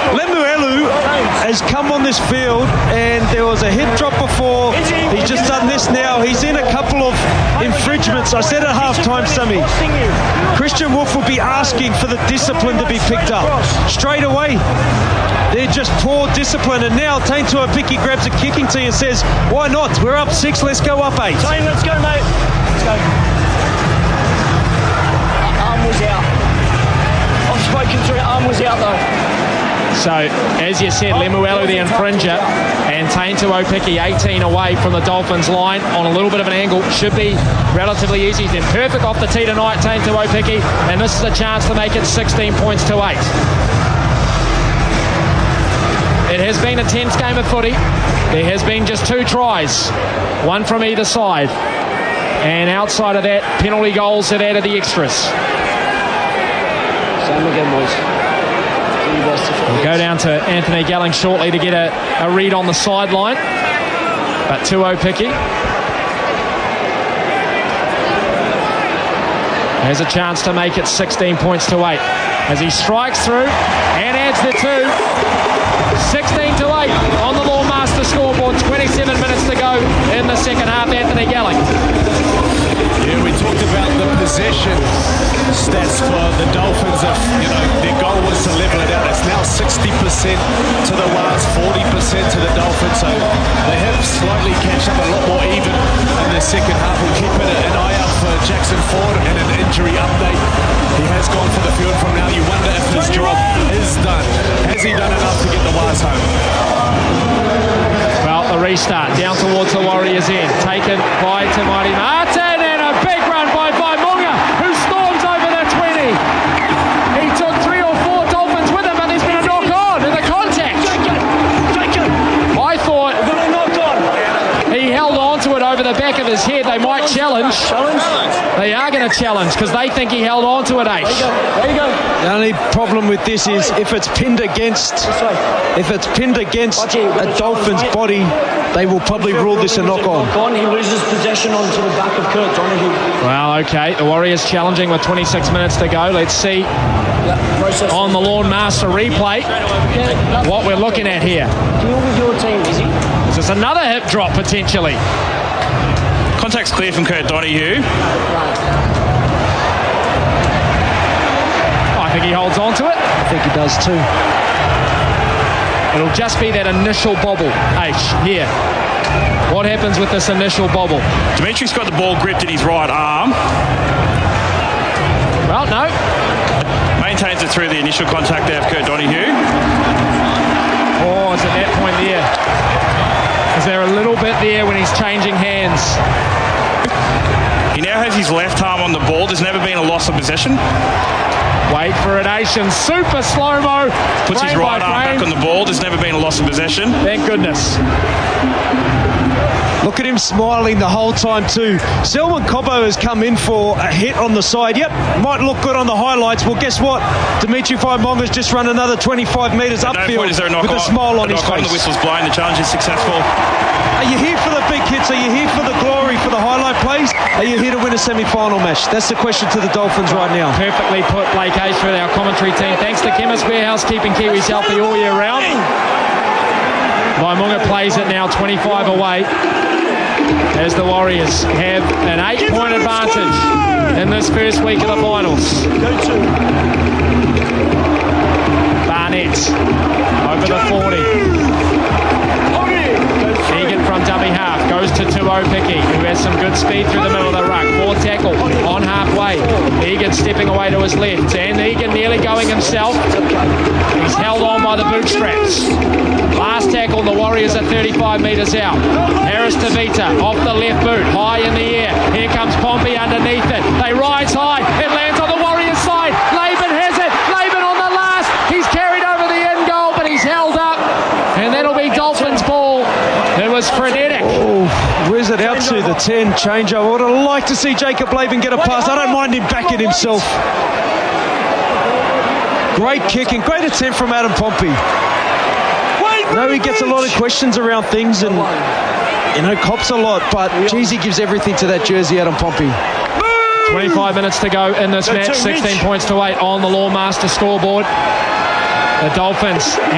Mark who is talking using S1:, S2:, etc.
S1: Lemuelu has come on this field, and there was a hip drop before. He's just done this now. He's in a couple of infringements. I said at half-time, Sammy, Christian Wolf will be asking for the discipline to be picked up straight away. They're just poor discipline, and now Taintua Piki grabs a kicking tee and says, why not? We're up 6, let's go up 8.
S2: Tane, let's go, mate. Let's go. Arm was out. I've spoken to it. Arm was out, though.
S3: So, as you said, Lemuelu the infringer, and Taintua Piki 18 away from the Dolphins line on a little bit of an angle. Should be relatively easy. He's been perfect off the tee tonight, Taintua Piki, and this is a chance to make it 16 points to 8. It has been a tense game of footy. There has been just 2 tries, one from either side. And outside of that, penalty goals have added the extras.
S2: Same again, boys.
S3: We'll go down to Anthony Gelling shortly to get a read on the sideline. But 2-0 Piki has a chance to make it 16 points to 8 as he strikes through and adds the 2. 16 to 8 on the Lawmaster scoreboard. 27 minutes to go in the second half. Anthony Gelling.
S4: Yeah, we talked about the possession stats for the Dolphins. Their goal was to level it out. It's now 60% to the Wars, 40% to the Dolphins. So they have slightly catch up a lot more even in the second half. We'll keep an eye out for Jackson Ford and an injury update. He has gone for the field from now. You wonder if his job is done. Has he done enough to get the Wars home?
S3: Well, the restart down towards the Warriors end. Taken by Tamari Martin, and a big run by Vaimunga, who storms over the 20. He took 3 or 4 Dolphins with him, but there's been a knock on in the contact. I thought he held on to it over the back of his head. They might challenge. They are going to challenge because they think he held on to it, H.
S2: There you go.
S1: The only problem with this is if it's pinned against a Dolphin's body, they will probably rule this a knock-on.
S2: He loses possession onto the back of Kurt Donaghy.
S3: Well, okay. The Warriors challenging with 26 minutes to go. Let's see on the Lawnmaster replay what we're looking at here.
S2: Deal with your team, is he?
S3: Is this another hip drop potentially?
S5: Contact's clear from Kurt Donahue.
S3: I think he holds on to it.
S1: I think he does too.
S3: It'll just be that initial bobble, H, here. What happens with this initial bobble?
S5: Dimitri's got the ball gripped in his right arm.
S3: Well, no.
S5: Maintains it through the initial contact there of Kurt Donahue.
S3: Oh, is it that point there? Is there a little bit there when he's changing hands?
S5: He now has his left arm on the ball. There's never been a loss of possession.
S3: Wait for it, Asian. Super slow-mo.
S5: Puts his right arm back on the ball. There's never been a loss of possession.
S3: Thank goodness.
S1: Look at him smiling the whole time too. Selwyn Cobbo has come in for a hit on the side. Yep, might look good on the highlights. Well, guess what? Dimitri Vaimunga's just run another 25 metres upfield with a smile on his face.
S5: The whistle's blown. The challenge is successful.
S1: Are you here for the big hits? Are you here for the glory, for the highlight plays? Are you here to win a semi-final match? That's the question to the Dolphins right now.
S3: Perfectly put, Blake Ashford, our commentary team. Thanks to Chemist Warehouse, keeping Kiwis healthy all year round. Vaimunga plays it now 25 away as the Warriors have an 8-point advantage in this first week of the finals. Barnett over the 40. Egan from dummy half goes to 2-0 Piki, who has some good speed through the middle of the ruck. 4 tackle on halfway. Egan stepping away to his left, and Egan nearly going himself. He's held on by the bootstraps. Last tackle, the Warriors are 35 metres out. Harris Tavita off the left boot, high in the air. Here comes Pompey underneath it. They rise high. It lands on the Warriors side. Laban has it. Laban on the last. He's carried over the end goal, but he's held up. And that'll be Dolphins ball. It was frenetic.
S1: Oh, where's it out to? The 10 change. I would have liked to see Jacob Laban get a pass. I don't mind him backing himself. Great kick and great attempt from Adam Pompey. I know he gets a lot of questions around things and, cops a lot, but geez, he gives everything to that jersey, Adam Pompey.
S3: 25 minutes to go in this match. 16 points to 8 on the Lawmaster scoreboard. The Dolphins